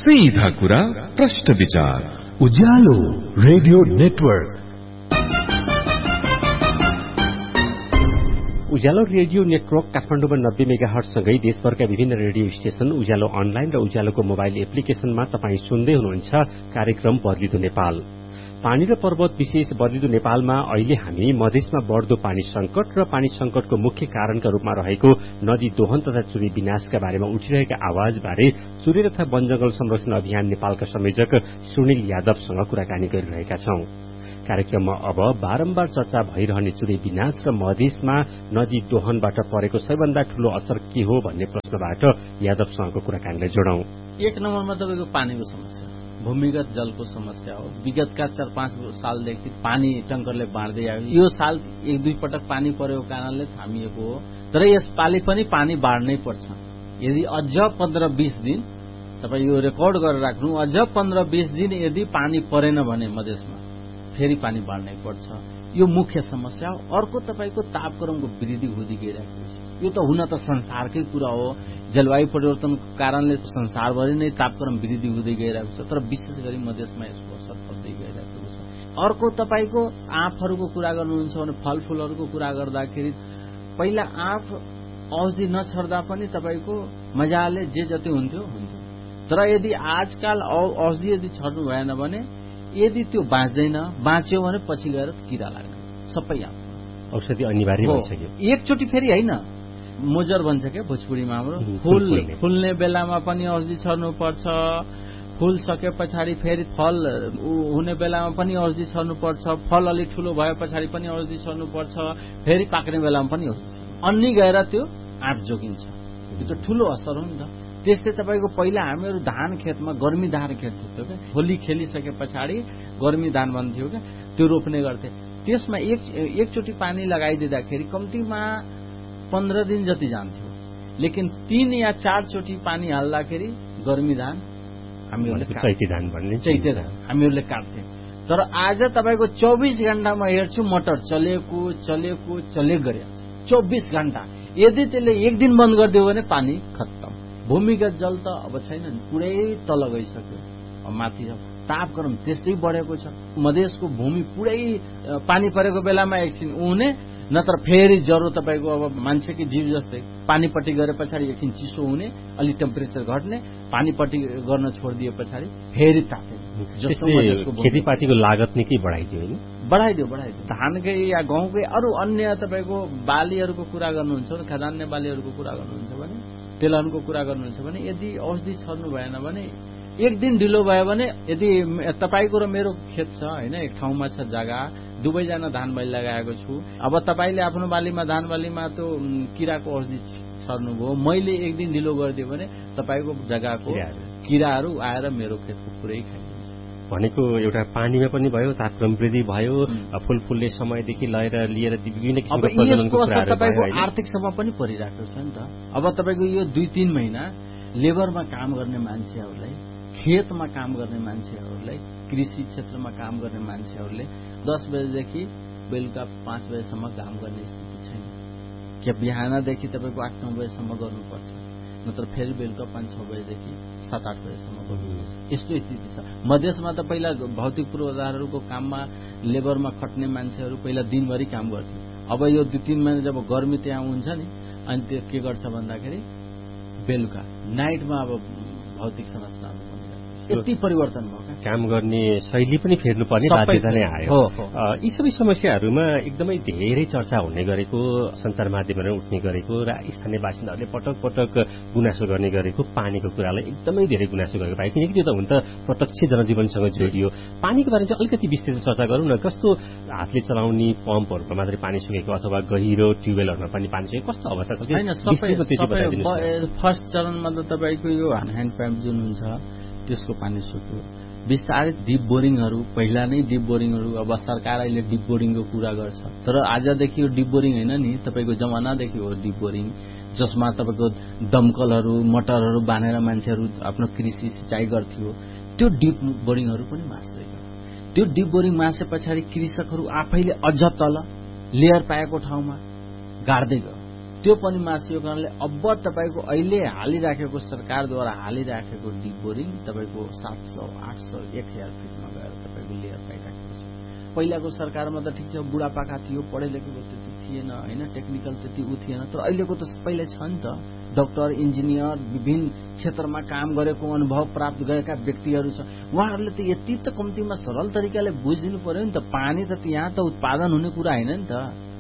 सीधा कुरा प्रश्न विचार उज्यालो रेडियो नेटवर्क। उज्यालो रेडियो नेटवर्क काठमाडौँमा 90 मेगाहर्टसँगै देशभरका विभिन्न रेडियो स्टेशन, उज्यालो अनलाइन र उज्यालोको मोबाइल एप्लिकेशनमा तपाईँ सुन्दै हुनुहुन्छ कार्यक्रम बदलिदो नेपाल। पानी र पर्वत विशेष बदलिदो नेपालमा अहिले हामी मधेसमा बढ्दो पानी संकट र पानी संकटको मुख्य कारणका रूपमा रहेको नदी दोहन तथा चुरे विनाशका बारेमा उठिरहेका आवाजबारे चुरे तथा वन जंगल संरक्षण अभियान नेपालका संयोजक सुनिल यादवसँग कुराकानी गरिरहेका छौं। कार्यक्रममा अब बारम्बार चर्चा भइरहने चुरे विनाश र मधेसमा नदी दोहनबाट परेको सबैभन्दा ठूलो असर के हो भन्ने प्रश्नबाट यादवसँगको कुराकानीलाई जोडौं। एक नम्बरमा तपाईको पानीको समस्या, भूमिगत जलको समस्या हो। विगतका 4-5 सालदेखि पानी टंकरले बाँड्दै आयो। यो साल 1-2 पटक पानी परेको कारणले थामिएको हो, तर यसपालि पनि पानी बाँड्नै पर्छ। यदि अझ 15-20 दिन तपाईँ यो रेकर्ड गरेर राख्नु, अझ 15-20 दिन यदि पानी परेन भने मधेसमा फेरि पानी बाँड्नै पर्छ। यो मुख्य समस्या हो। अर्को तपाईको तापक्रमको वृद्धि हुँदै गइरहेको छ। यो त हुन त संसारकै कुरा हो। जलवायु परिवर्तनको कारणले संसारभरि नै तापक्रम वृद्धि हुँदै गइरहेको छ, तर विशेष गरी मधेसमा यसको असर पर्दै गइरहेको छ। अर्को तपाईको आँपहरूको कुरा गर्नुहुन्छ भने फलफूलहरूको कुरा गर्दाखेरि पहिला आँप औषधि नछर्दा पनि तपाईको मजाले जे जति हुन्थ्यो, तर यदि आजकाल औषधि यदि छर्नु भएन भने यदि त्यो बाँच्दैन, बाँच्यो भने पछि गएर किरा लाग्ने सबै आँपमा औषधि अनिवार्य भइसक्यो। एकचोटि फेरि होइन, मोजर भन्छ क्या भोजपुरीमा हाम्रो, फुल्ने बेलामा पनि औषधि छर्नु पर्छ, फूल सके पछाडि फेरि फल हुने बेलामा पनि औषधि छर्नु पर्छ, फल अलि ठूलो भए पछाडि पनि औषधि छर्नु पर्छ, फेरि पाक्ने बेलामा पनि औषधि अन्नी गएर त्यो आँप जोगिन्छ। यो त ठूलो असर हो नि त। त्यस्तै तपाईको पहिला हामीहरू धान खेतमा गर्मी धान खेत हुन्थ्यो क्या, होली खेलिसके पछाडि गर्मी धान भन्थ्यो क्या, त्यो रोप्ने गर्थे। त्यसमा एकचोटि पानी लगाइदिँदाखेरि कम्तीमा 15 दिन जति जान्थ्यो, लेकिन 3 या 4 चोटि पानी हाल्दाखेरि गर्मी धान हामीहरूले चैते धान हामीहरूले काट्थे। तर आज तपाईको 24 घण्टामा हेर्छु मोटर चलेको गरे 24 घण्टा। यदि त्यसले एक दिन बन्द गरिदियो भने पानी खत्तम। भूमिगत जल त अब छैन, पुरै तल गइसक्यो। अब माथि तापक्रम त्यस्तै बढेको छ। मधेसको भूमि पुरै पानी परेको बेलामा एकछिन उहुने, नत्र फेरि जरो तपाईको अब मान्छेकी जीव जस्तै पानीपट्टि गरे पछाडि एकछिन चिसो हुने, अलि टेम्परेचर घट्ने, पानीपट्टि गर्न छोडिदिए पछाडि फेरि ताते। खेतीपातीको लागत निकै बढाइदियो हैन? बढाइदियो। धानकै या गहुँकै अरू अन्य तपाईको बालीहरूको कुरा गर्नुहुन्छ भने, खाद्यान्न बालीहरूको कुरा गर्नुहुन्छ भने, तेलहनको कुरा गर्नुहुन्छ भने, यदि औषधि छर्नु भएन भने एक दिन ढिलो भयो भने, यदि तपाईको र मेरो खेत छ हैन, एक ठाउँमा छ जग्गा, दुवैजना धान बाली लगाएको छु। अब तपाईले आफ्नो बालीमा धान बालीमा त्यो किराको औषधि छर्नु भयो, मैले एक दिन ढिलो गरिदियो भने तपाईको जग्गाको किराहरू आएर मेरो खेतको पुरै खाइदिन्छ। भनेको एउटा पानीमा पनि भयो, तापक्रम वृद्धि भयो, फुलफुल्ने समयदेखि लिएर विभिन्न किसिमको प्रजननको कुराहरू तपाईको आर्थिक समस्या पनि परिरहेको छ नि त। अब तपाईको यो 2-3 महिना लेबरमा काम गर्ने मान्छेहरूलाई, खेतमा काम गर्ने मान्छेहरूलाई, कृषि क्षेत्रमा काम गर्ने मान्छेहरूले 10 बजेदेखि बेलुका 5 बजेसम्म काम गर्ने स्थिति छैन। के बिहानदेखि तपाईको 8-9 बजेसम्म गर्नुपर्छ, नत्र फेरि बेलुका 5-6 बजेदेखि 7-8 बजेसम्म गर्नुपर्छ। यस्तो स्थिति छ। मधेसमा त पहिला भौतिक पूर्वाधारहरूको काममा लेबरमा खट्ने मान्छेहरू पहिला दिनभरि काम गर्थ्यो। अब यो 2-3 महिना जब गर्मी त्यहाँ हुन्छ नि, अनि त्यो के गर्छ भन्दाखेरि बेलुका नाइटमा अब भौतिक संरचनाहरू यति परिवर्तन भयो। काम गर्ने शैली पनि फेर्नु पर्ने बाध्यता नै आयो। यी सबै समस्याहरूमा एकदमै धेरै चर्चा हुने गरेको, सञ्चार माध्यममा उठ्ने गरेको र स्थानीय बासिन्दाहरूले पटक पटक गुनासो गर्ने गरेको पानीको कुरालाई एकदमै धेरै गुनासो गरेको पाए, किनकि त्यो त हुन त प्रत्यक्ष जनजीवनसँग जोडियो। पानीको बारेमा चाहिँ अलिकति विस्तृत चर्चा गरौँ न। कस्तो हातले चलाउने पम्पहरूमा मात्रै पानी सुकेको अथवा गहिरो ट्युबवेलहरूमा पनि पानी सुकेको कस्तो अवस्था छ? फर्स्ट चरणमा त तपाईको यो ह्यान्ड पम्प जुन हुन्छ त्यसको पानी सुक्यो। विस्तारित डिप बोरिङहरू, पहिला नै डिप बोरिङहरू, अब सरकार अहिले डिप बोरिङको कुरा गर्छ, तर आजदेखि यो डिप बोरिङ होइन नि, तपाईँको जमानादेखि हो डिप बोरिङ, जसमा तपाईँको दमकलहरू मोटरहरू बाँधेर मान्छेहरू आफ्नो कृषि सिँचाइ गर्थ्यो। त्यो डिप बोरिङहरू पनि मास्दै गयो। त्यो डिप बोरिङ मासे पछाडि कृषकहरू आफैले अझ तल लेयर पाएको ठाउँमा गाड्दै गयो। त्यो पनि मासिएको कारणले अब तपाईको अहिले हालिराखेको सरकारद्वारा हालिराखेको डिप बोरिङ तपाईको 700, 800, 1000 फिटमा गएर तपाईको लेयर पाइराखेको छ। पहिलाको सरकारमा त ठिक छ बुढापाका थियो, पढे लेखेको त्यति थिएन हैन, टेक्निकल त्यति उ थिएन, तर अहिलेको त सबैले छ नि त। डाक्टर, इन्जिनियर, विभिन्न क्षेत्रमा काम गरेको अनुभव प्राप्त गरेका व्यक्तिहरू छ। उहाँहरूले त यति त कम्तीमा सरल तरिकाले बुझिदिनु पर्यो नि त। पानी त यहाँ त उत्पादन हुने कुरा हैन नि त।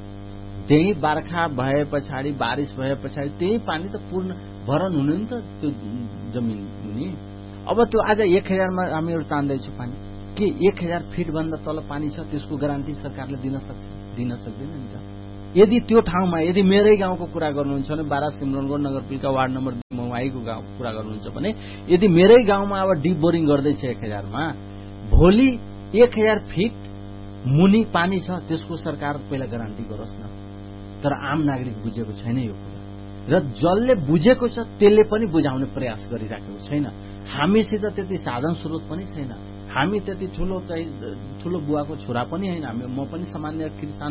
त्यही बर्खा भए पछाडि, बारिश भए पछाडि त्यही पानी त पूर्ण भरण हुने नि त त्यो जमिन नि। अब त्यो आज 1000 मा हामीहरु तान्दैछु पानी, के 1000 फिट भन्दा तल पानी छ त्यसको ग्यारेन्टी सरकारले दिन सक्छ? दिन सक्दैन नि त। यदि त्यो ठाउँमा, यदि मेरै गाउँको कुरा गर्नुहुन्छ भने, बारा सिमरनगढ नगरपालिका वार्ड नम्बर 2 मौवाईको गाउँ कुरा गर्नुहुन्छ भने, यदि मेरै गाउँमा अब डिप बोरिङ गर्दैछ 1000 मा, भोलि 1000 फिट मुनि पानी छ त्यसको सरकार पहिला ग्यारेन्टी गरोस् न। तर आम नागरिक बुझेको छैन यो कुरा, र जसले बुझेको छ त्यसले पनि बुझाउने प्रयास गरिराखेको छैन। हामीसित त्यति साधन स्रोत पनि छैन, हामी त्यति ठूलो बुवाको छोरा पनि हैन, म पनि सामान्य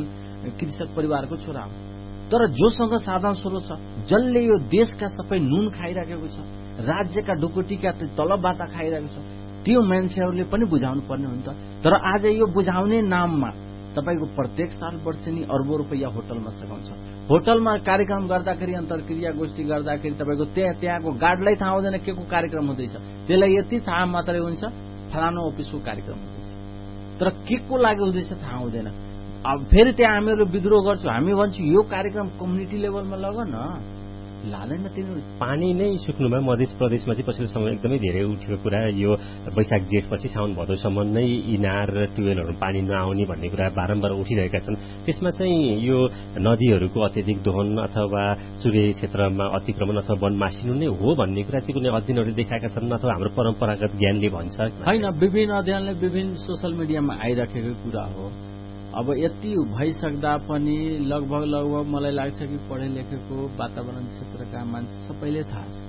कृषक परिवारको छोरा हो। तर जोसँग साधन स्रोत छ, जसले यो देशका सबै नुन खाइराखेको छ, राज्यका ढुकुटीका तलबबाट खाइरहेको छ, त्यो मान्छेहरूले पनि बुझाउनु पर्ने हो नि त। तर आज यो बुझाउने नाममा तपाईको प्रत्येक साल वर्षेनी अर्बौं रुपैयाँ होटलमा सघाउँछ। होटलमा कार्यक्रम गर्दाखेरि, अन्तर्क्रिया गोष्ठी गर्दाखेरि तपाईको त्यहाँको गार्डलाई थाहा हुँदैन के को कार्यक्रम हुँदैछ, त्यसलाई यति थाहा मात्रै हुन्छ फलानो अफिसको कार्यक्रम हुँदैछ, तर के को लागि हुँदैछ थाहा हुँदैन। अब फेरि त्यहाँ हामीहरू विद्रोह गर्छौँ, हामी भन्छौँ यो कार्यक्रम कम्युनिटी लेभलमा लग न, लादैन तिनीहरू। पानी नै सुक्नुमा मध्य प्रदेशमा चाहिँ पछिल्लो समय एकदमै धेरै उठेको कुरा यो वैशाख जेठपछि साउन भदौसम्म नै इनार र ट्युबवेलहरू पानी नआउने भन्ने कुरा बारम्बार उठिरहेका छन्। त्यसमा चाहिँ यो नदीहरूको अत्यधिक दोहन अथवा चुरे क्षेत्रमा अतिक्रमण अथवा वन मासिनु नै हो भन्ने कुरा चाहिँ कुनै अध्ययनहरूले देखाएका छन् अथवा हाम्रो परम्परागत ज्ञानले भन्छ? होइन, विभिन्न अध्ययनले विभिन्न सोशल मिडियामा आइराखेको कुरा हो। अब यति भइसक्दा पनि लगभग मलाई लाग्छ कि पढे लेखेको वातावरण क्षेत्रका मान्छे सबैले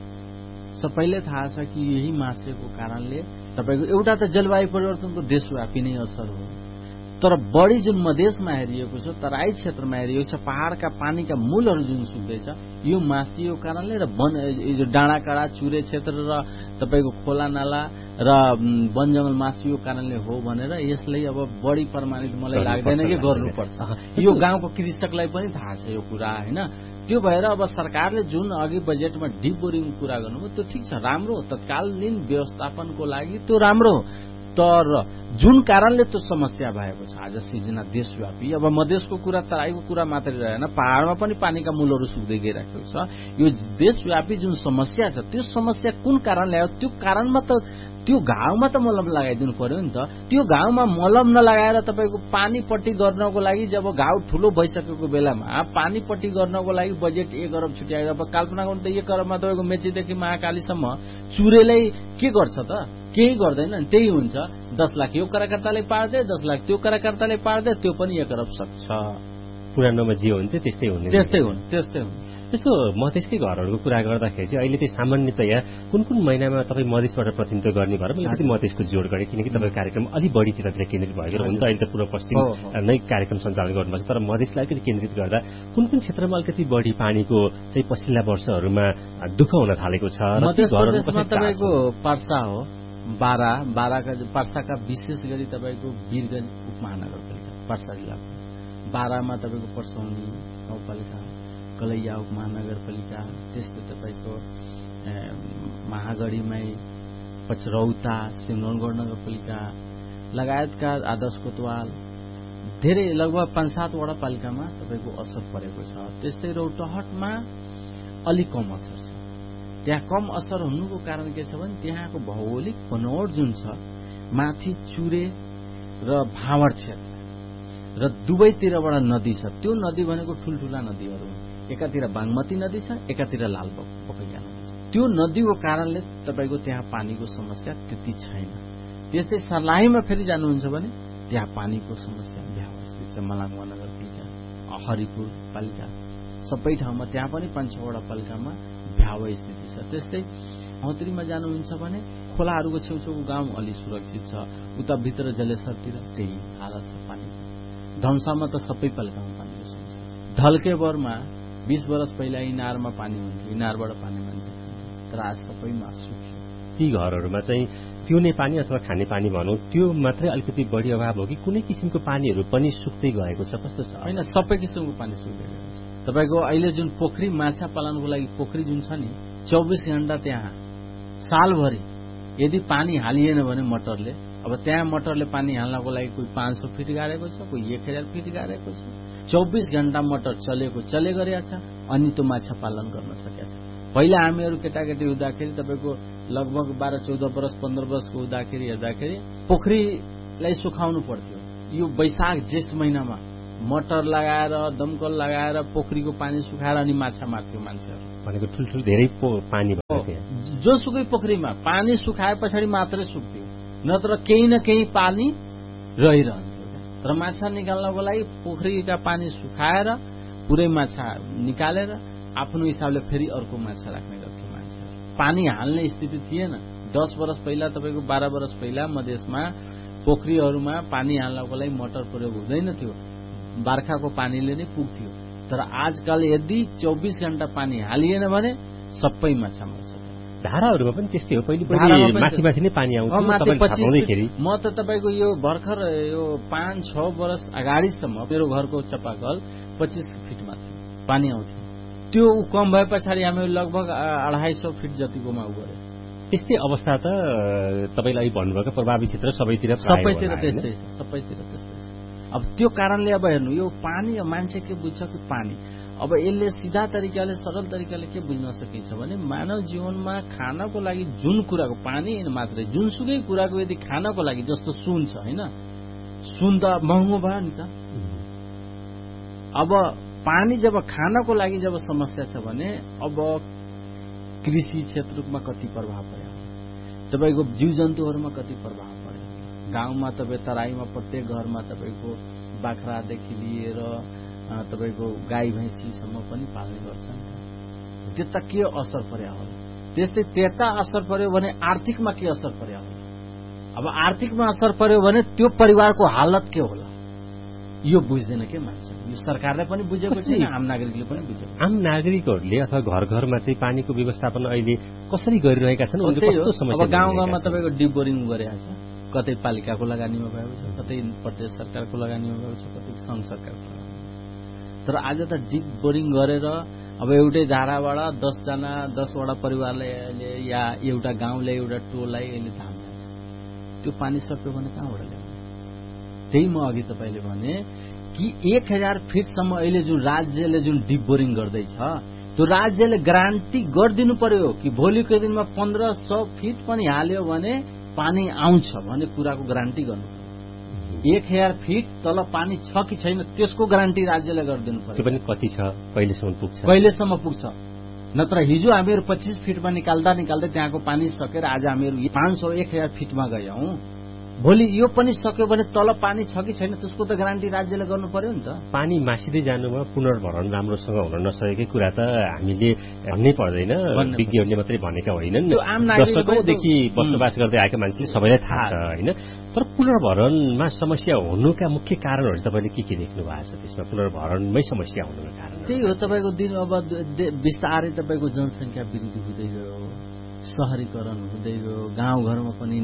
थाहा छ कि यही मासेको कारणले तपाईको एउटा त जलवायु परिवर्तनको देशव्यापी नै असर हो, तर बढी जुन मधेसमा हेरिएको छ, तराई क्षेत्रमा हेरिएको छ, पहाड़का पानीका मूलहरू जुन सुक्दैछ यो मासिएको कारणले र डाँडाकाँडा चुरे क्षेत्र र तपाईको खोला नाला र वन जंगल मासिएको कारणले हो भनेर यसलाई अब बढी प्रमाणित मलाई लाग्दैन कि गर्नुपर्छ। यो गाउँको कृषकलाई पनि थाहा छ यो कुरा हैन। त्यो भएर अब सरकारले जुन अघि बजेटमा डिप बोरिङ कुरा गर्नुभयो त्यो ठिक छ, राम्रो हो, तत्कालीन व्यवस्थापनको लागि त्यो राम्रो हो। तर जुन कारणले त्यो समस्या भएको छ आज सिर्जना देशव्यापी, अब मधेसको कुरा तराईको कुरा मात्रै रहेन, पहाड़मा पनि पानीका मूलहरू सुक्दै गइरहेको छ। यो देशव्यापी जुन समस्या छ त्यो समस्या कुन कारणले आयो, त्यो कारणमा त त्यो घाउमा त मलम लगाइदिनु पर्यो नि त। त्यो घाउमा मलम नलगाएर तपाईको पानी पट्टी गर्नको लागि जब घाउ ठूलो भइसकेको बेलामा पानी पट्टी गर्नको लागि बजेट 1 अरब छुट्याएर, अब कल्पना गर्नु त 1 अरबमा तपाईको मेचीदेखि महाकालीसम्म चुरेलै के गर्छ त? केही गर्दैन, त्यही हुन्छ। 10 लाख यो कार्यकर्ताले पार्दै, 10 लाख त्यो कार्यकर्ताले पार्दै, त्यो पनि 1 अरब सक्छ। पुरानोमा जे हुन्थ्यो त्यस्तै हुने। यसो मधेसकै घरहरूको कुरा गर्दाखेरि चाहिँ अहिले चाहिँ सामान्यतया कुन महिनामा तपाईँ मधेसबाट प्रतिनिधित्व गर्ने भएर मैले अलिकति मधेसको जोड गरेँ, किनकि तपाईँ कार्यक्रम अलि बढी त्यतातिर केन्द्रित भएको हुन्छ। अहिले त पूर्व पश्चिम नै कार्यक्रम सञ्चालन गर्नुपर्छ, तर मधेसलाई अलिकति केन्द्रित गर्दा कुन क्षेत्रमा अलिकति बढी पानीको चाहिँ पछिल्ला वर्षहरूमा दुःख हुन थालेको छ? तपाईँको पर्सा हो, बाराका पर्साका विशेष गरी तपाईँको वीरगञ्ज उपमहानगरपालिका पर्सा जिल्लाको, बारामा तपाईँको पर्सौनी गाउँपालिका, कलैया उपमहानगरपालिका, त्यस्तै तपाईँको महागढीमै पचरौता, सिमरनगढ नगरपालिका लगायतका आदर्श कोतवाल धेरै लगभग 5-7 वटा पालिकामा तपाईँको असर परेको छ। त्यस्तै रौतहटमा अलि कम असर छ। त्यहाँ कम असर हुनुको कारण के छ भने त्यहाँको भौगोलिक बनोट जुन छ, माथि चुरे र भाँवड क्षेत्र र दुवैतिरबाट नदी छ। त्यो नदी भनेको ठूल्ठूला नदीहरू, एकातिर बागमती नदी छ, एकातिर लालबकेया नदी छ। त्यो नदीको कारणले तपाईको त्यहाँ पानीको समस्या त्यति छैन। त्यस्तै सर्लाहीमा फेरि जानुहुन्छ भने त्यहाँ पानीको समस्या व्यवस्थित छ। मलाङवा नगरपालिका, हरिपुर पालिका सबै ठाउँमा त्यहाँ पनि 5-6 वटा पालिकामा भ्याव स्थिति छ। त्यस्तै हौत्रीमा जानुहुन्छ भने खोलाहरूको छेउछेउको गाउँ अलि सुरक्षित छ। उता भित्र जलेश्वरतिर त्यही हालत छ पानीको। धनसामा त सबै पालिकामा पानीको समस्या छ। ढल्केबरमा 20 वर्ष पहिला इनारमा पानी हुन्थ्यो, इनारबाट पानी मान्छे खान्थ्यो, तर आज सबैमा सुक्यो। ती घरहरूमा चाहिँ पिउने पानी अथवा खाने पानी भनौँ त्यो मात्रै अलिकति बढी अभाव हो कि कुनै किसिमको पानीहरू पनि सुक्दै गएको छ, कस्तो छ? होइन, सबै किसिमको पानी सुक्दै गएको छ। तपाईँको अहिले जुन पोखरी माछा पालनको लागि पोखरी जुन छ नि 24 घण्टा त्यहाँ सालभरि यदि पानी हालिएन भने मोटरले, अब त्यहाँ मोटरले पानी हाल्नको लागि कोही 500 फिट गाडेको छ, कोही 1000 फिट गाडेको छ, 24 घण्टा मोटर चले गरेको छ, अनि त्यो माछा पालन गर्न सकेको छ। पहिला हामीहरू केटाकेटी हुँदाखेरि तपाईँको लगभग 12-14 वर्ष 15 वर्षको हुँदाखेरि हेर्दाखेरि पोखरीलाई सुकाउनु पर्थ्यो। यो वैशाख जेठ महिनामा मोटर लगाएर दमकल लगाएर पोखरीको पानी सुकाएर अनि माछा मार्थ्यो मान्छेहरू। भनेको ठुल्ठुलो धेरै पानी जोसुकै पोखरीमा पानी सुकाए पछाडि मात्रै सुक्थ्यो, नत्र केही न केही पानी रहिरहन्थ्यो। तर माछा निकाल्नको लागि पोखरीका पानी सुकाएर पुरै माछा निकालेर आफ्नो हिसाबले फेरि अर्को माछा राख्ने गर्थ्यो मान्छेहरू। पानी हाल्ने स्थिति थिएन। 10 वर्ष पहिला तपाईँको 12 वर्ष पहिला मधेसमा पोखरीहरूमा पानी हाल्नको लागि मोटर प्रयोग हुँदैन थियो, बर्खाको पानीले नै पुग्थ्यो। तर आजकल यदि 24 घण्टा पानी हालिएन भने सबै माछा मर्छ। धाराहरूमा पनि त्यस्तै हो, पहिले माथि नै पानी आउँथ्यो। म त तपाईँको यो भर्खर यो 5-6 वर्ष अगाडिसम्म मेरो घरको चापाकल 25 फिटमा थियो, पानी आउँथ्यो। त्यो कम भए पछाडि हामी लगभग 250 फिट जतिकोमा गरे। त्यस्तै अवस्था त तपाईँले अहिले भन्नुभएको प्रभावित क्षेत्र सबैतिर त्यस्तै छ। अब त्यो कारणले अब हेर्नु यो पानी मान्छे के बुझ्छ कि पानी, अब यसले सिधा तरिकाले सरल तरिकाले के बुझ्न सकिन्छ भने मानव जीवनमा खानको लागि जुन कुराको पानी मात्रै जुनसुकै कुराको यदि खानको लागि जस्तो सुन छ होइन, सुन त महँगो भयो नि त। अब पानी जब खानको लागि जब समस्या छ भने अब कृषि क्षेत्रमा कति प्रभाव पर्यो, तपाईँको जीव जन्तुहरूमा कति प्रभाव पर्यो। गाउँमा तपाईँ तराईमा प्रत्येक घरमा तपाईँको बाख्रादेखि लिएर तपाईँको गाई भैँसीसम्म पनि पाल्ने गर्छन्। त्यता के असर पर्यो होला, त्यस्तै त्यता असर पर्यो भने आर्थिकमा के असर पर्यो होला। अब आर्थिकमा असर पर्यो भने त्यो परिवारको हालत के होला यो बुझ्दैन के मान्छे। यो सरकारले पनि बुझेको छैन, आम नागरिकले पनि बुझेको। आम नागरिकहरूले अथवा घर घरमा चाहिँ पानीको व्यवस्थापन अहिले कसरी गरिरहेका छन्? अब गाउँ गाउँमा तपाईँको डिप बोरिङ गरेको छ, कतै पालिकाको लगानीमा भएको छ, कतै प्रदेश सरकारको लगानीमा भएको छ, कतै संघ सरकारको लगानीमा। तर आज त डिप बोरिङ गरेर अब एउटै धाराबाट 10वटा परिवारले या एउटा गाउँले एउटा टोललाई यसले थाम्दैछ। त्यो पानी सक्यो भने कहाँबाट ल्याउने? त्यही म अघि तपाईँले भने कि 1000 फिटसम्म अहिले जुन राज्यले जुन डिप बोरिङ गर्दैछ त्यो राज्यले ग्यारेन्टी गरिदिनु पर्यो कि भोलिको दिनमा 1500 फिट पनि हाल्यो भने पानी आउँछ भन्ने कुराको ग्यारेन्टी गर्नु पर्यो। 1000 फिट तल पानी छ कि छैन त्यसको ग्यारेन्टी राज्यले गरिदिनु पर्यो। त्यो पनि कति छ कहिलेसम्म पुग्छ। नत्र हिजो हामीहरू 25 फिटमा निकाल्दा त्यहाँको पानी सकेर आज हामीहरू 500-1000 फिटमा गयौं। भोलि यो पनि सक्यो भने तल पानी छ कि छैन त्यसको त ग्यारेन्टी राज्यले गर्नु पर्यो नि त। पानी मासिँदै जानुमा पुनर्भरण राम्रोसँग हुन नसकेकै कुरा त हामीले भन्नै पर्दैन, विज्ञहरूले मात्रै भनेका होइनन्, दशकौंदेखि बसोबास गर्दै आएका मान्छेले सबैलाई थाहा छ होइन। तर पुनर्भरणमा समस्या हुनुका मुख्य कारणहरू तपाईँले के देख्नु भएको छ? त्यसमा पुनर्भरणमै समस्या हुनुका कारण त्यही हो, तपाईँको दिन अब बिस्तारै तपाईँको जनसङ्ख्या वृद्धि हुँदै गयो, शहरीकरण हुँदै गयो, गाउँघरमा पनि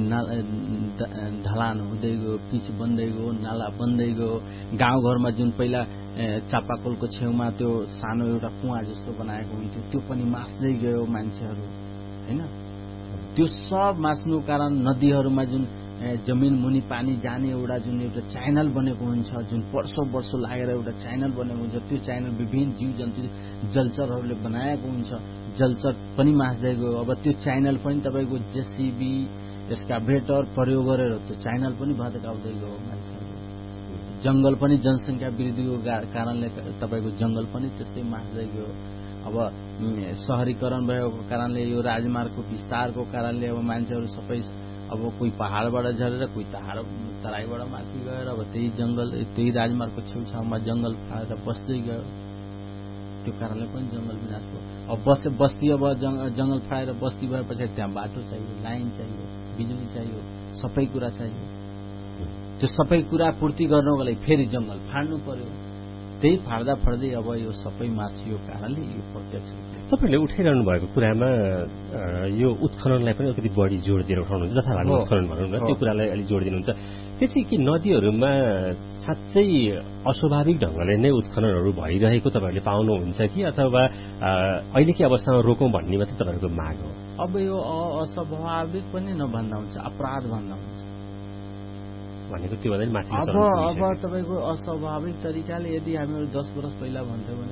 ढलान हुँदै गयो, पिच बन्दै गयो, नाला बन्दै गयो। गाउँघरमा जुन पहिला चापाकलको छेउमा त्यो सानो एउटा कुवा जस्तो बनाएको हुन्थ्यो त्यो पनि मास्दै गयो मान्छेहरू होइन। त्यो सब मास्नु कारण नदीहरूमा जुन जमिन मुनि पानी जाने एउटा च्यानल बनेको हुन्छ, जुन वर्षौं लागेर एउटा च्यानल बनेको हुन्छ, त्यो च्यानल विभिन्न जीव जन्तु जलचरहरूले बनाएको हुन्छ, जलचर पनि मास्दै गयो। अब त्यो च्यानल पनि तपाईँको जेसीबी एस्काभेटर प्रयोग गरेर त्यो च्यानल पनि भत्काउँदै गयो मान्छेहरू। जंगल पनि जनसङ्ख्या वृद्धिको कारणले तपाईँको जंगल पनि त्यस्तै मास्दै गयो। अब शहरीकरण भएको कारणले यो राजमार्गको विस्तारको कारणले अब मान्छेहरू सबै अब कोही पहाडबाट झरेर कोही तराईबाट माथि गएर अब त्यही राजमार्गको छेउछाउमा जंगल फालेर बस्दै गयो। त्यो कारणले पनि जंगल विनाश भयो। अब बस्ती अब जंगल फालेर बस्ती भएपछि त्यहाँ बाटो चाहियो, लाइन चाहियो, बिजुली चाहियो, सबै कुरा चाहियो। त्यो सबै कुरा पूर्ति गर्नको लागि फेरि जंगल फाड्नु पर्यो। त्यही फाड्दा फाड्दै अब यो सबै मासियो कारणले यो प्रत्यक्ष तपाईँले उठाइरहनु भएको कुरामा यो उत्खननलाई पनि अलिकति बढी जोड दिएर उठाउनुहुन्छ, जथाभावी उत्खनन भनौँ न, त्यो कुरालाई अलिक जोड दिनुहुन्छ। त्यसै कि नदीहरूमा साँच्चै अस्वाभाविक ढङ्गले नै उत्खननहरू भइरहेको तपाईँहरूले पाउनुहुन्छ कि अथवा अहिलेकै अवस्थामा रोकौँ भन्ने मात्रै तपाईँहरूको माग हो? अब यो अस्वाभाविक पनि नभन्दा हुन्छ, अपराध भन्दा हुन्छ भनेको त्यो भन्दा माथि। अब तपाईँको अस्वाभाविक तरिकाले यदि हामीहरू 10 वर्ष पहिला भन्थ्यौँ भने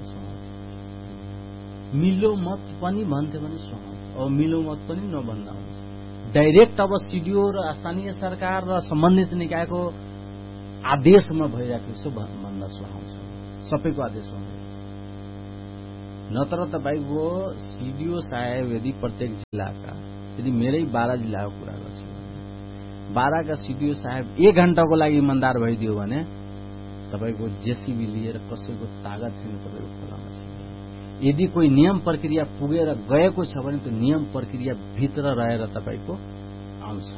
मिलो मत पनि भन्थ्यो भने अब मिलो मत पनि नभन्दा हुन्छ। डाइरेक्ट अब सिडिओ र स्थानीय सरकार र सम्बन्धित निकायको आदेशमा भइरहेको छ भन्दा सुहाउँछ, सबैको आदेशमा भइरहेको छ। नत्र तपाईँको सिडिओ साहेब यदि प्रत्येक जिल्लाका, यदि मेरै 12 जिल्लाको कुरा गर्छु, 12 का सिडिओ साहेब 1 घण्टाको लागि इमान्दार भइदियो भने तपाईँको जेसीबी लिएर कसैको तागत छैन तपाईँको खोलामा छिर्ने। यदि कोही नियम प्रक्रिया पुगेर गएको छ भने त्यो नियम प्रक्रिया भित्र रहेर तपाईँको आउँछ,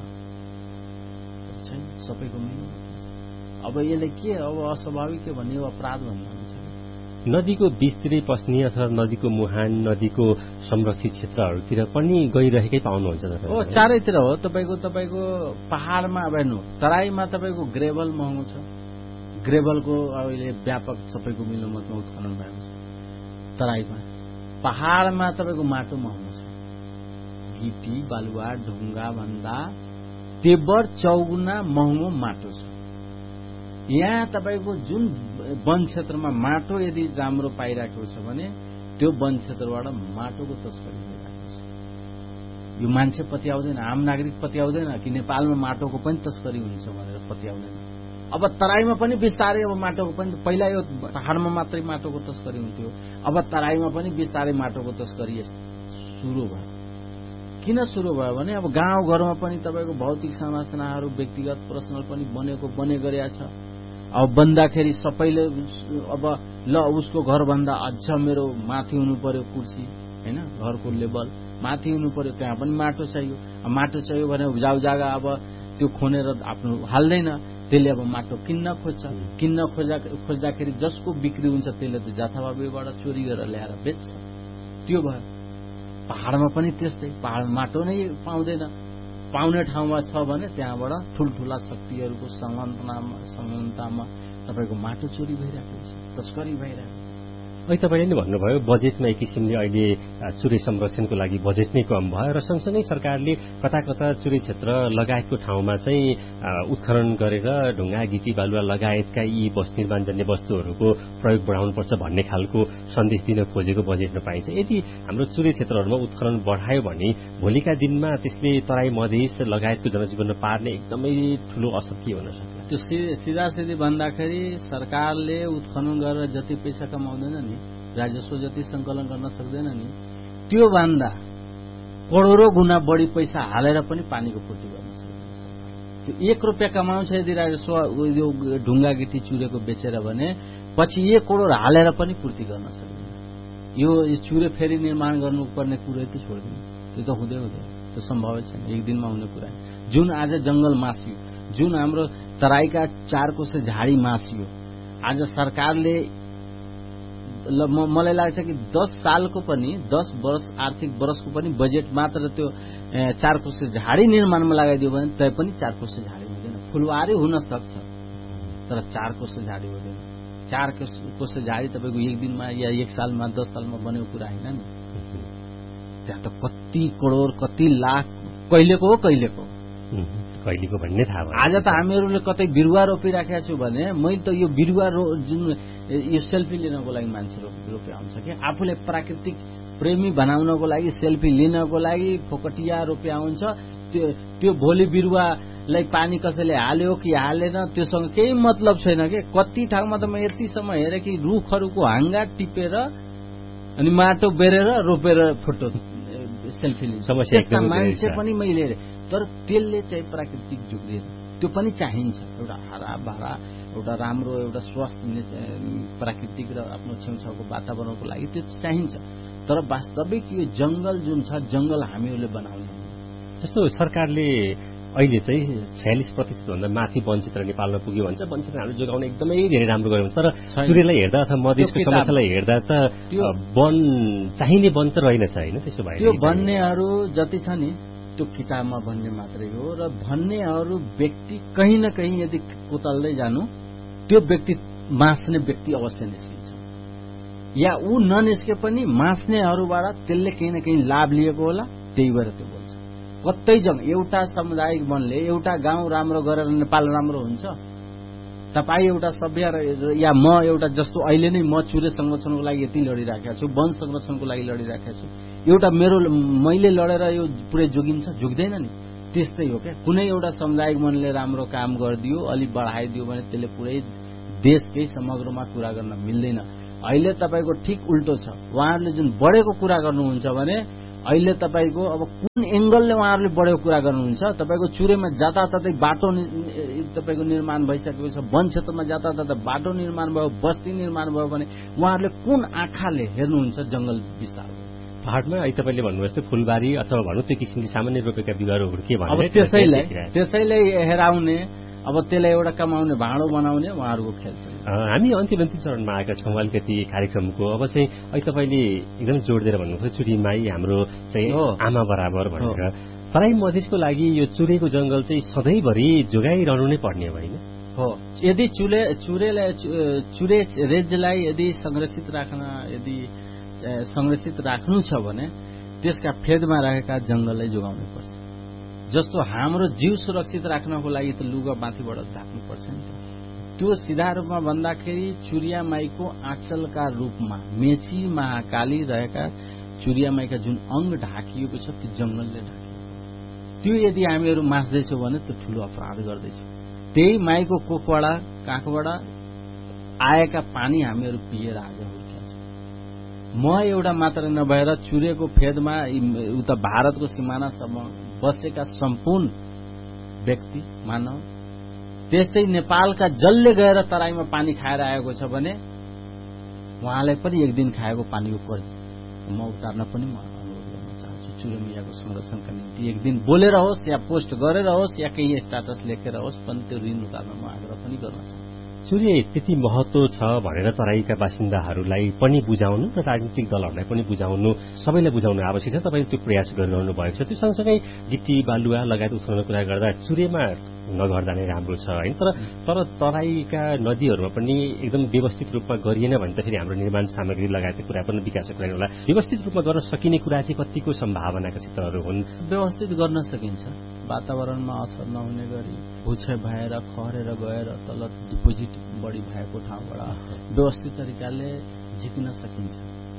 छैन सबैको मिल्नु। अब यसले के अब अस्वाभाविक के भन्ने अपराध भन्ने हुन्छ। नदीको बीचतिरै पस्ने अथवा नदीको मुहान, नदीको संरक्षित क्षेत्रहरूतिर पनि गइरहेकै पाउनुहुन्छ हो, चारैतिर हो। तपाईँको पहाडमा अब हेर्नु, तराईमा तपाईँको ग्रेभल महँगो छ, ग्रेभलको अहिले व्यापक सबैको मिलोमतमा उत्खनन भएको छ तराईमा। पहाडमा तपाईँको माटो महँगो छ, गिटी बालुवा ढुङ्गा भन्दा तेब्बर चौगुना महँगो माटो छ। यहाँ तपाईँको जुन वन क्षेत्रमा माटो यदि राम्रो पाइरहेको छ भने त्यो वन क्षेत्रबाट माटोको तस्करी भइरहेको छ। यो मान्छे पत्याउँदैन, आम नागरिक पत्याउँदैन कि नेपालमा माटोको पनि तस्करी हुन्छ भनेर पत्याउँदैन। अब तराईमा पनि बिस्तारै अब माटोको पनि, पहिला यो पहाडमा मात्रै माटोको तस्करी हुन्थ्यो, अब तराईमा पनि बिस्तारै माटोको तस्करी सुरु भयो। किन सुरु भयो भने अब गाउँघरमा पनि तपाईँको भौतिक संरचनाहरू व्यक्तिगत पर्सनल पनि बने गरेका छ। अब बन्दाखेरि सबैले अब ल उसको घरभन्दा अझ मेरो माथि हुनु पर्यो कुर्सी, होइन, घरको लेभल माथि हुनु पर्यो, त्यहाँ पनि माटो चाहियो। माटो चाहियो भने उब्जाउ जग्गा अब त्यो खोनेर आफ्नो हाल्दैन, त्यसले अब माटो किन्न खोज्दाखेरि जसको बिक्री हुन्छ त्यसले त जथाभावीबाट चोरी गरेर ल्याएर बेच्छ। त्यो भयो। पहाडमा पनि त्यस्तै, पहाडमा माटो नै पाउँदैन, पाउने ठाउँमा छ भने त्यहाँबाट ठुल्ठुला शक्तिहरूको संलग्नतामा तपाईँको माटो चोरी भइरहेको छ, तस्करी भइरहेको। अहिले तपाईँले नै भन्नुभयो बजेटमा एक किसिमले अहिले चुरे संरक्षणको लागि बजेट नै कम भयो र सँगसँगै सरकारले कता कता चुरे क्षेत्र लगायतको ठाउँमा चाहिँ उत्खनन गरेर ढुङ्गा गिटी बालुवा लगायतका यी निर्माण जन्य वस्तुहरूको प्रयोग बढाउनुपर्छ भन्ने खालको सन्देश दिन खोजेको बजेटमा पाइन्छ। यदि हाम्रो चुरे क्षेत्रहरूमा उत्खनन बढायो भने भोलिका दिनमा त्यसले तराई मधेस लगायतको जनजीवनमा पार्ने एकदमै ठूलो असर के हुन सक्छ? त्यो सिधासिधी भन्दाखेरि सरकारले उत्खनन गरेर जति पैसा कमाउँदैन नि, राजस्व जति संकलन गर्न सक्दैन नि, त्यो भन्दा करोडौं गुणा बढी पैसा हालेर पनि पानीको पूर्ति गर्न सक्दैन। त्यो 1 रुपियाँ कमाउँछ यदि राजस्व यो ढुङ्गा गिटी चुरेको बेचेर भने पछि 1 करोड हालेर पनि पूर्ति गर्न सक्दैन। यो चुरे फेरि निर्माण गर्नुपर्ने कुरो त छोड्दिनु, त्यो त हुँदै त्यो सम्भव छैन, एक दिनमा हुने कुरा। जुन आज जंगल मासियो, जुन हाम्रो तराईका 4 कोसे झाडी मासियो, आज सरकारले मलाई लाग्छ कि 10 सालको पनि 10 वर्ष आर्थिक वर्षको पनि बजेट मात्र त्यो 4 कोसे झाडी निर्माणमा लगाइदियो भने तै पनि 4 कोसे झाडी हुँदैन। फुलवारी हुन सक्छ तर 4 कोसे झाडी हुँदैन। 4 कोसे झाडी तपाईँको एक दिनमा या 1 सालमा 10 सालमा बनेको कुरा होइन नि। त्यहाँ त कति करोड कति लाख कहिलेको भन्ने थाहा भयो। आज त हामीहरूले कतै बिरुवा रोपिराखेका छु भने मैले त यो बिरुवा जुन यो सेल्फी लिनको लागि मान्छे रोपे आउँछ कि आफूले प्राकृतिक प्रेमी बनाउनको लागि सेल्फी लिनको लागि फोकटिया रोपे आउँछ। त्यो भोलि बिरुवालाई पानी कसैले हाल्यो कि हालेन त्योसँग केही मतलब छैन के। कति ठाउँमा त म यतिसम्म हेरेँ कि रुखहरूको हाँगा टिपेर अनि माटो बेरेर रोपेर फोटो सेल्फी लिन्छ। त्यस्ता मान्छे पनि मैले हेरेँ। तर त्यसले चाहिँ प्राकृतिक जुग्रिएर त्यो पनि चाहिन्छ। एउटा हराभरा एउटा राम्रो एउटा स्वस्थ प्राकृतिक र आफ्नो छेउछाउको वातावरणको लागि त्यो चाहिन्छ। तर वास्तविक यो जंगल जुन छ, जंगल हामीहरूले बनाउने। जस्तो सरकारले अहिले चाहिँ 46% भन्दा माथि वञ्चित र नेपालमा पुग्यो भन्छ। वञ्चित हामीले जोगाउन एकदमै धेरै राम्रो गर्यो भन्छ। तर चुरेलाई हेर्दा अथवा मधेसको समस्यालाई हेर्दा त वन चाहिने वन त रहेनछ होइन? त्यसो भए त्यो भन्नेहरू जति छ नि त्यो किताबमा भन्ने मात्रै हो र भन्नेहरू व्यक्ति कहीँ न कहीँ यदि कुतल्दै जानु त्यो व्यक्ति मास्ने व्यक्ति अवश्य निस्किन्छ, या ऊ ननिस्के पनि मास्नेहरूबाट त्यसले केही न केही लाभ लिएको होला, त्यही भएर त्यो बोल्छ। कतै जङ एउटा सामुदायिक वनले एउटा गाउँ राम्रो गरेर नेपाल राम्रो हुन्छ? तपाईँ एउटा सभ्य या म एउटा जस्तो अहिले नै म चुरे संरक्षणको लागि यति लडिराखेको छु, वन संरक्षणको लागि लडिराखेको छु, एउटा मैले लडेर यो पुरै जोगिन्छ? जोग्दैन नि। त्यस्तै हो क्या, कुनै एउटा सामुदायिक वनले राम्रो काम गरिदियो, अलिक बढाइदियो भने त्यसले पुरै देशकै समग्रमा कुरा गर्न मिल्दैन। अहिले तपाईँको ठिक उल्टो छ। उहाँहरूले जुन बढेको कुरा गर्नुहुन्छ भने अहिले तपाईँको अब कुन एंगलले उहाँहरूले बढेको कुरा गर्नुहुन्छ? तपाईँको चुरेमा जताततै बाटो तपाईँको निर्माण भइसकेको छ, वन क्षेत्रमा जताततै बाटो निर्माण भयो, बस्ती निर्माण भयो भने उहाँहरूले कुन आँखाले हेर्नुहुन्छ जंगल विस्तार? पहाडमा अहिले तपाईँले भन्नुभयो जस्तो फुलबारी अथवा भनौँ त्यो किसिमले सामान्य रोपेका बिरुवाहरू हुर्के भने अब त्यसैलाई हेराउने, अब त्यसलाई एउटा कमाउने भाँडो बनाउने उहाँहरूको खेल छ। हामी अन्तिम चरणमा आएका छौँ अलिकति कार्यक्रमको। अब चाहिँ अहिले तपाईँले एकदम जोड दिएर भन्नुभयो चुरेमाई हाम्रो चाहिँ आमा बराबर भनेर। तराई मधेसको लागि यो चुरेको जंगल चाहिँ सधैँभरि जोगाइरहनु नै पर्ने होइन? हो, यदि चुरे रेन्जलाई यदि संरक्षित राख्नु छ भने त्यसका फेदमा रहेका जंगललाई जोगाउनु पर्छ। जस्तो हाम्रो जीव सुरक्षित राख्नको लागि त लुगा माथिबाट ढाक्नुपर्छ नि त। त्यो सिधा रूपमा भन्दाखेरि चुरियामाईको आँचलका रूपमा मेची महाकाली रहेका चुरियामाईका जुन अंग ढाकिएको छ त्यो जंगलले ढाकिएको। त्यो यदि हामीहरू मास्दैछौँ भने त्यो ठूलो अपराध गर्दैछौँ। त्यही माईको कोखबाट काखबाट आएका पानी हामीहरू पिएर आज हुर्किया छौँ। म एउटा मात्र नभएर चुरेको फेदमा उता भारतको सिमानासम्म बसेका सम्पूर्ण व्यक्ति मानव, त्यस्तै नेपालका जसले गएर तराईमा पानी खाएर आएको छ भने उहाँलाई पनि एक दिन खाएको पानीको कर्ज म उतार्न पनि म अनुरोध गर्न चाहन्छु। चुरेमियाको संरक्षणका निम्ति एक दिन बोलेर होस् या पोस्ट गरेर होस् या केही स्ट्याटस लेखेर होस् पनि त्यो ऋण उतार्न म आग्रह पनि गर्न चाहन्छु। चुरे त्यति महत्व छ भनेर तराईका बासिन्दाहरूलाई पनि बुझाउनु र राजनीतिक दलहरूलाई पनि बुझाउनु, सबैलाई बुझाउनु आवश्यक छ। तपाईँले त्यो प्रयास गरिरहनु भएको छ। त्यो सँगसँगै गिटी बालुवा लगायत उठाउने कुरा गर्दा चुरेमा नगर्दा नै राम्रो छ होइन? तर तराईका नदीहरूमा पनि एकदम व्यवस्थित रूपमा गरिएन भने त फेरि हाम्रो निर्माण सामग्री लगायतको कुरा पनि विकासको कुरा होला। व्यवस्थित रूपमा गर्न सकिने कुरा चाहिँ कतिको सम्भावनाका क्षेत्रहरू हुन्? व्यवस्थित गर्न सकिन्छ, वातावरणमा असर नहुने गरी भुक्षय भएर खरेर गएर तल डिपोजिट बढी भएको ठाउँबाट व्यवस्थित तरिकाले झिक्न सकिन्छ।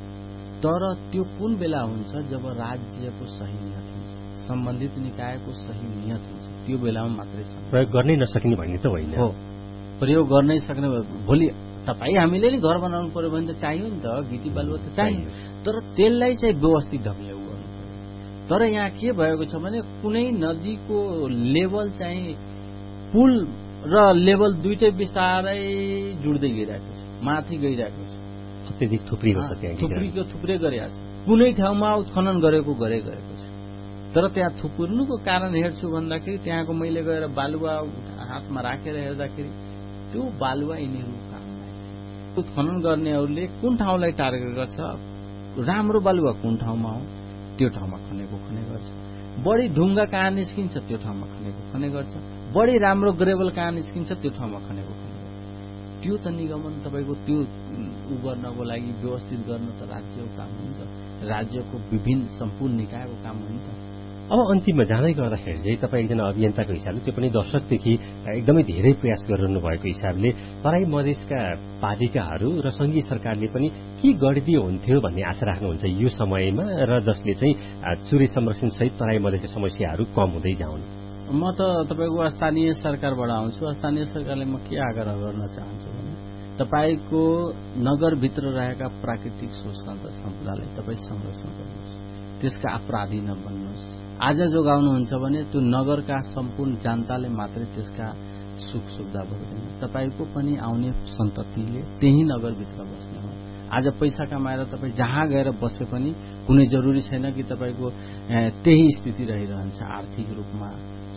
तर त्यो कुन बेला हुन्छ? जब राज्यको सही नियत हुन्छ, सम्बन्धित निकायको सही नियत हुन्छ, त्यो बेलामा मात्रै प्रयोग गर्नै नसकिने भन्ने त होइन। हो, प्रयोग गर्नै सक्ने। भोलि तपाईँ हामीले नि घर बनाउनु पर्यो भने त चाहियो नि त, गिटी बालुवा त चाहियो, तर त्यसलाई चाहिँ व्यवस्थित ढङ्गले गर्नु पर्यो। तर यहाँ के भएको छ भने कुनै नदीको लेभल चाहिँ पुल र लेभल दुईटै बिस्तारै जुड्दै गइरहेको छ, माथि गइरहेको छ, अत्यधिक थुप्रिएको छ, त्यहाँ थुप्रै गरिरहेको छ। कुनै ठाउँमा उत्खनन गरेको छ, तर त्यहाँ थुप्रिनुको कारण हेर्छु भन्दाखेरि त्यहाँको मैले गएर बालुवा हातमा राखेर हेर्दाखेरि त्यो बालुवा यिनीहरूको काम लाग्छ। उत्खनन गर्नेहरूले कुन ठाउँलाई टार्गेट गर्छ? राम्रो बालुवा कुन ठाउँमा हो त्यो ठाउँमा खने गर्छ। बढी ढुङ्गा कहाँ निस्किन्छ त्यो ठाउँमा खने गर्छ। बढी राम्रो ग्रेभल कहाँ निस्किन्छ त्यो ठाउँमा खने गर्छ। त्यो त निगमन तपाईँको त्यो गर्नको लागि व्यवस्थित गर्न त राज्यको काम हुन्छ, राज्यको विभिन्न सम्पूर्ण निकायको काम हो नि त। अब अन्तिममा जाँदै गर्दाखेरि चाहिँ तपाईँ एकजना अभियन्ताको हिसाबले, त्यो पनि दशकदेखि एकदमै धेरै प्रयास गरिरहनु भएको हिसाबले तराई मधेसका पालिकाहरू र संघीय सरकारले पनि के गरिदियो हुन्थ्यो भन्ने आशा राख्नुहुन्छ यो समयमा, र जसले चाहिँ चुरे संरक्षण सहित तराई मधेसका समस्याहरू कम हुँदै जाउन्? म त तपाईँको स्थानीय सरकारबाट आउँछु। स्थानीय सरकारले म के आग्रह गर्न चाहन्छु भने तपाईँको नगरभित्र रहेका प्राकृतिक स्रोत सम्पदालाई तपाईँ संरक्षण गर्नुहोस्, त्यसका अपराधी नबन्नुहोस्। आज जोगाउनुहुन्छ भने त्यो नगरका सम्पूर्ण जनताले मात्रै त्यसका सुख सुविधा भोग्दैन, तपाईँको पनि आउने सन्ततिले त्यही नगरभित्र बस्ने हो। आज पैसा कमाएर तपाईँ जहाँ गएर बसे पनि कुनै जरुरी छैन कि तपाईँको त्यही स्थिति रहिरहन्छ, आर्थिक रूपमा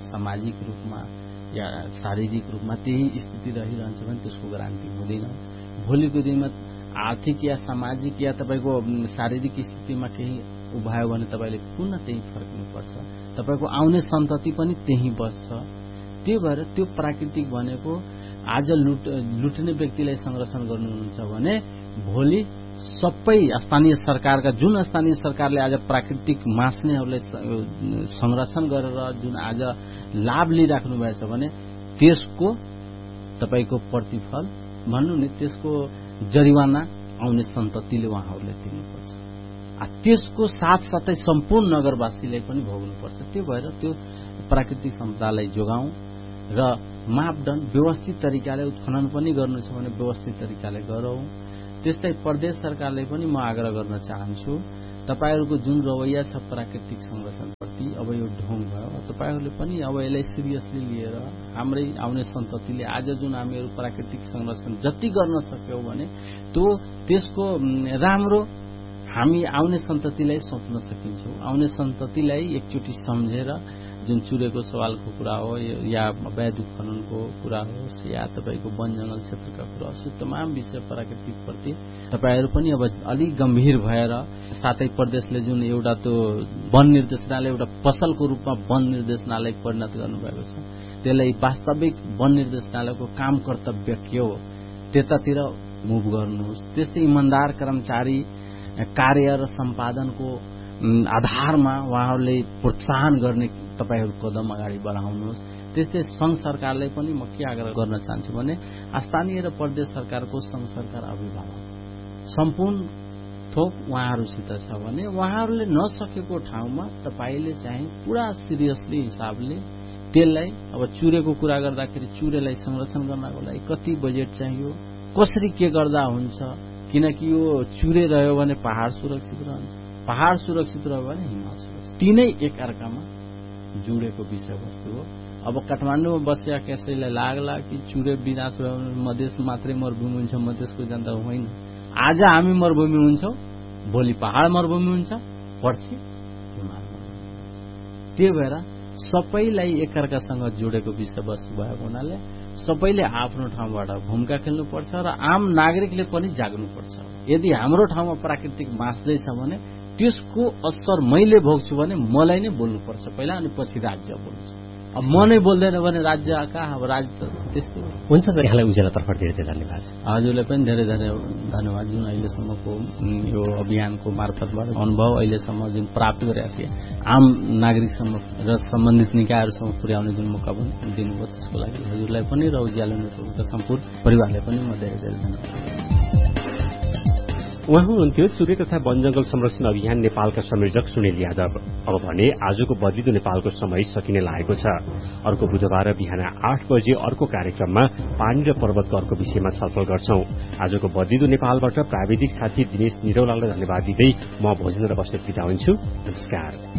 सामाजिक रूपमा या शारीरिक रूपमा त्यही स्थिति रहिरहन्छ भने त्यसको गारन्टी हुँदैन। भोलिको दिनमा आर्थिक या सामाजिक या तपाईँको शारीरिक स्थितिमा केही उभायो भने तपाईँले पुनः त्यही फर्किनुपर्छ। तपाईँको आउने सन्तति पनि त्यही बस्छ। त्यही भएर त्यो प्राकृतिक भनेको आज लुट्ने व्यक्तिलाई संरक्षण गर्नुहुन्छ भने भोलि सबै स्थानीय सरकारका जुन स्थानीय सरकारले आज प्राकृतिक मास्नेहरूलाई संरक्षण गरेर जुन आज लाभ लिइराख्नु भएछ भने त्यसको तपाईँको प्रतिफल भन्नु नि त्यसको जरिवाना आउने सन्ततिले उहाँहरूले तिर्नुपर्छ। त्यसको साथसाथै सम्पूर्ण नगरवासीलाई पनि भोग्नुपर्छ। त्यो भएर त्यो प्राकृतिक सम्पदालाई जोगाउँ र मापदण्ड व्यवस्थित तरिकाले उत्खनन पनि गर्नु छ भने व्यवस्थित तरिकाले गरौँ। त्यस्तै प्रदेश सरकारले पनि म आग्रह गर्न चाहन्छु, तपाईहरूको जुन रवैया छ प्राकृतिक संरक्षणप्रति अब यो ढोङ भयो, तपाईहरूले पनि अब यसलाई सिरियसली लिएर हाम्रै आउने सन्ततिले आज जुन हामीहरू प्राकृतिक संरक्षण जति गर्न सक्यौं भने त्यसको राम्रो हामी आउने सन्ततिलाई सोच्न सकिन्छौं। आउने सन्ततिलाई एकचोटि सम्झेर जुन चुरेको सवालको कुरा हो या अवैध उत्खननको कुरा होस् या तपाईँको वन जंगल क्षेत्रका कुरा होस्, तमाम विषय प्राकृतिक प्रति तपाईहरू पनि अब अलि गम्भीर भएर, साथै प्रदेशले जुन एउटा त्यो वन निर्देशनालय एउटा पसलको रूपमा वन निर्देशनालय परिणत गर्नुभएको छ, त्यसलाई वास्तविक वन निर्देशनालयको काम कर्तव्य के हो त्यतातिर मुभ गर्नुहोस्। त्यस्तै इमानदार कर्मचारी कार्य र सम्पादनको आधारमा उहाँहरूले प्रोत्साहन गर्ने तपाईहरू कदम अगाडि बढाउनुहोस्। त्यस्तै संघ सरकारलाई पनि म के आग्रह गर्न चाहन्छु भने स्थानीय र प्रदेश सरकारको संघ सरकार अभिभावक सम्पूर्ण थोक उहाँहरूसित छ भने उहाँहरूले नसकेको ठाउँमा तपाईले चाहिँ पुरा सिरियसली हिसाबले त्यसलाई अब चुरेको कुरा गर्दाखेरि चुरेलाई संरक्षण गर्नको लागि कति बजेट चाहियो, कसरी के गर्दा हुन्छ, किनकि यो चुरे रह्यो भने पहाड सुरक्षित रहन्छ, पहाड सुरक्षित रह्यो भने हिमाल सुरक्षित। तीनै एक अर्कामा जुडेको विषयवस्तु हो। अब काठमाडौँमा बसेका कसैलाई लाग्ला कि चुरे विनाश भयो भने मधेस मात्रै मरुभूमि हुन्छ, मधेसको जनता होइन। आज हामी मरुभूमि हुन्छौं, भोलि पहाड मरुभूमि हुन्छ, पर्सि हिमाल मरुभूमि हुन्छ। त्यही भएर सबैलाई एकअर्कासँग जोडेको विषयवस्तु भएको हुनाले सबैले आफ्नो ठाउँबाट भूमिका खेल्नुपर्छ र आम नागरिकले पनि जाग्नुपर्छ। यदि हाम्रो ठाउँमा प्राकृतिक बाँच्दैछ भने त्यसको असर मैले भोग्छु भने मलाई नै बोल्नुपर्छ पहिला, अनि पछि राज्य बोल्छु। अब म नै बोल्दैन भने राज्य कहाँ, अब राज्य त त्यस्तै हुन्छ। यहाँलाई उज्यालोतर्फ धेरै धन्यवाद। हजुरलाई पनि धेरै धेरै धन्यवाद जुन अहिलेसम्मको यो अभियानको मार्फतबाट अनुभव अहिलेसम्म जुन प्राप्त गरेका थिए आम नागरिकसम्म र सम्बन्धित निकायहरूसम्म पुर्याउने जुन मौका पनि दिनुभयो त्यसको लागि हजुरलाई पनि र उज्यालो नेटवर्कका सम्पूर्ण परिवारलाई पनि म धेरै धेरै धन्यवाद। उहाँ हुनुहुन्थ्यो चुरे तथा वन जंगल संरक्षण अभियान नेपालका संयोजक सुनिल यादव। अब भने आजको बदलिदो नेपालको समय सकिने लागेको छ। अर्को बुधबार बिहान 8 बजे अर्को कार्यक्रममा पानी र पर्वतको विषयमा छलफल गर्छौं। आजको बदलिदो नेपालबाट प्राविधिक साथी दिनेश निरौलालाई धन्यवाद दिँदै म भोजन र बस्नेत बिदा हुन्छु। नमस्कार।